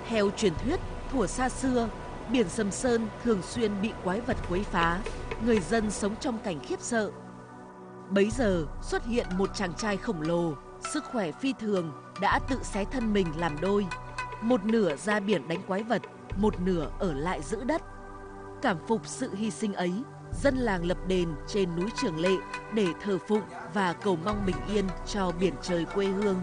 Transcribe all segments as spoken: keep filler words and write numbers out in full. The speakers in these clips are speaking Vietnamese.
Theo truyền thuyết, thuở xa xưa, biển Sầm Sơn thường xuyên bị quái vật quấy phá, người dân sống trong cảnh khiếp sợ. Bấy giờ xuất hiện một chàng trai khổng lồ, sức khỏe phi thường, đã tự xé thân mình làm đôi. Một nửa ra biển đánh quái vật, một nửa ở lại giữ đất. Cảm phục sự hy sinh ấy, dân làng lập đền trên núi Trường Lệ để thờ phụng và cầu mong bình yên cho biển trời quê hương.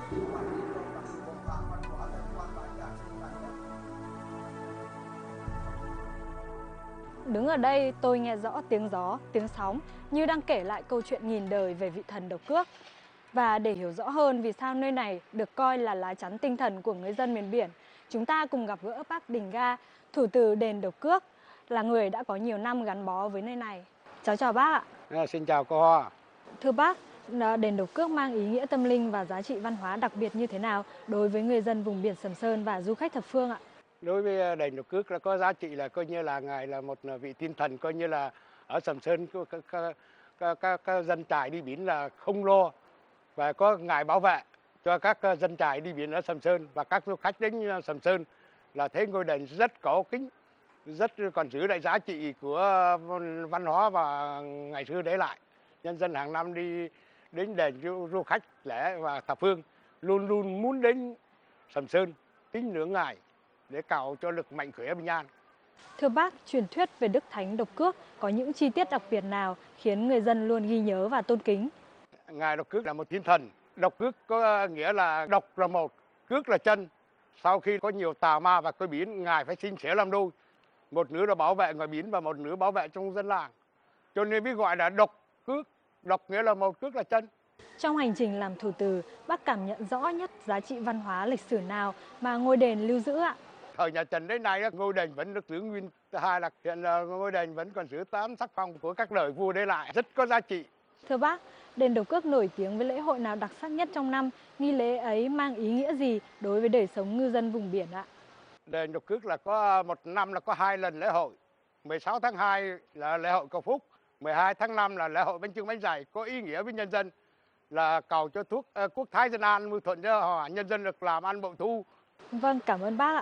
Đứng ở đây tôi nghe rõ tiếng gió, tiếng sóng như đang kể lại câu chuyện nghìn đời về vị thần độc cước. Và để hiểu rõ hơn vì sao nơi này được coi là lá chắn tinh thần của người dân miền biển, chúng ta cùng gặp gỡ bác Đình Ga, thủ từ đền Độc Cước, là người đã có nhiều năm gắn bó với nơi này. Cháu chào bác ạ. À, xin chào cô Hoa. Thưa bác, đền Độc Cước mang ý nghĩa tâm linh và giá trị văn hóa đặc biệt như thế nào đối với người dân vùng biển Sầm Sơn và du khách thập phương ạ? Đối với đền Độc Cước là có giá trị là coi như là ngài là một vị thiên thần, coi như là ở Sầm Sơn các, các, các, các, các dân trại đi biển là không lo, và có ngài bảo vệ cho các dân trại đi biển ở Sầm Sơn, và các du khách đến Sầm Sơn là thấy ngôi đền rất cổ kính, rất còn giữ lại giá trị của văn hóa và ngày xưa để lại. Nhân dân hàng năm đi đến đền du, du khách lễ và thập phương luôn luôn muốn đến Sầm Sơn kính ngưỡng ngài để cầu cho lực mạnh khỏe bình an. Thưa bác, truyền thuyết về Đức Thánh Độc Cước có những chi tiết đặc biệt nào khiến người dân luôn ghi nhớ và tôn kính? Ngài Độc Cước là một thiên thần. Độc Cước có nghĩa là độc là một, cước là chân. Sau khi có nhiều tà ma và coi biển, ngài phải sinh sẻ làm đôi. Một nửa là bảo vệ ngoài biển và một nửa bảo vệ trong dân làng. Cho nên mới gọi là Độc Cước. Độc nghĩa là một, cước là chân. Trong hành trình làm thủ từ, bác cảm nhận rõ nhất giá trị văn hóa lịch sử nào mà ngôi đền lưu giữ ạ? Thời nhà Trần đến nay, ngôi đền vẫn được giữ nguyên. Hai là hiện ngôi đền vẫn còn giữ tám sắc phong của các đời vua để lại, rất có giá trị. Thưa bác, đền Độc Cước nổi tiếng với lễ hội nào đặc sắc nhất trong năm? Nghi lễ ấy mang ý nghĩa gì đối với đời sống ngư dân vùng biển ạ? Đền Độc Cước là có một năm là có hai lần lễ hội. mười sáu tháng hai là lễ hội cầu phúc, mười hai tháng năm là lễ hội bánh chưng bánh dày, có ý nghĩa với nhân dân là cầu cho thuốc uh, quốc thái dân an, mưu thuận cho họ, nhân dân được làm ăn bội thu. Vâng, cảm ơn bác ạ.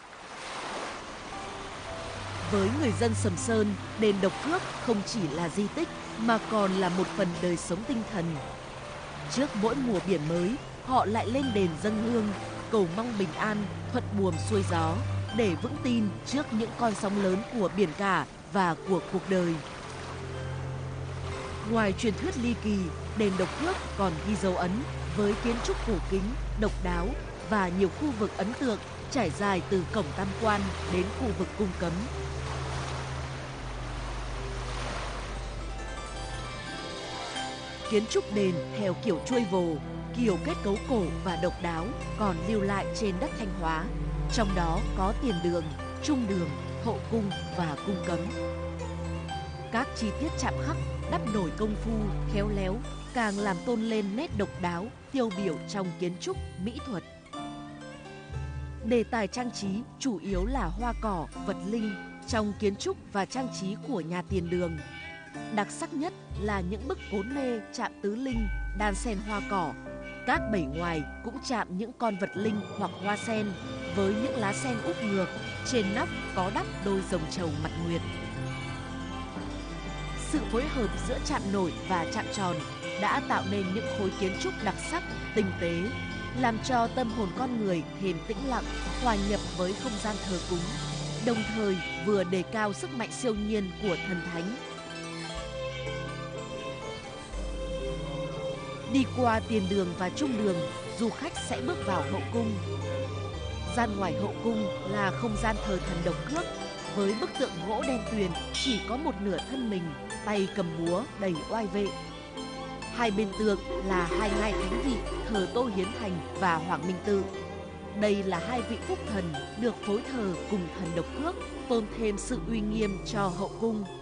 Với người dân Sầm Sơn, đền Độc Cước không chỉ là di tích mà còn là một phần đời sống tinh thần. Trước mỗi mùa biển mới, họ lại lên đền dâng hương, cầu mong bình an, thuận buồm xuôi gió để vững tin trước những con sóng lớn của biển cả và của cuộc đời. Ngoài truyền thuyết ly kỳ, đền Độc Cước còn ghi dấu ấn với kiến trúc cổ kính, độc đáo và nhiều khu vực ấn tượng trải dài từ cổng Tam Quan đến khu vực cung cấm. Kiến trúc đền theo kiểu chuôi vồ, kiểu kết cấu cổ và độc đáo còn lưu lại trên đất Thanh Hóa. Trong đó có tiền đường, trung đường, hậu cung và cung cấm. Các chi tiết chạm khắc, đắp nổi công phu, khéo léo càng làm tôn lên nét độc đáo, tiêu biểu trong kiến trúc, mỹ thuật. Đề tài trang trí chủ yếu là hoa cỏ, vật linh trong kiến trúc và trang trí của nhà tiền đường. Đặc sắc nhất là những bức cốn lê chạm tứ linh, đan xen hoa cỏ. Các bẩy ngoài cũng chạm những con vật linh hoặc hoa sen với những lá sen úp ngược, trên nóc có đắp đôi rồng trầu mặt nguyệt. Sự phối hợp giữa chạm nổi và chạm tròn đã tạo nên những khối kiến trúc đặc sắc, tinh tế, làm cho tâm hồn con người thêm tĩnh lặng, hòa nhập với không gian thờ cúng, đồng thời vừa đề cao sức mạnh siêu nhiên của thần thánh. Đi qua tiền đường và trung đường, du khách sẽ bước vào hậu cung. Gian ngoài hậu cung là không gian thờ thần Độc Cước, với bức tượng gỗ đen tuyền chỉ có một nửa thân mình, tay cầm búa đầy oai vệ. Hai bên tượng là hai ngai thánh vị thờ Tô Hiến Thành và Hoàng Minh Tự. Đây là hai vị phúc thần được phối thờ cùng thần Độc Cước, tôn thêm sự uy nghiêm cho hậu cung.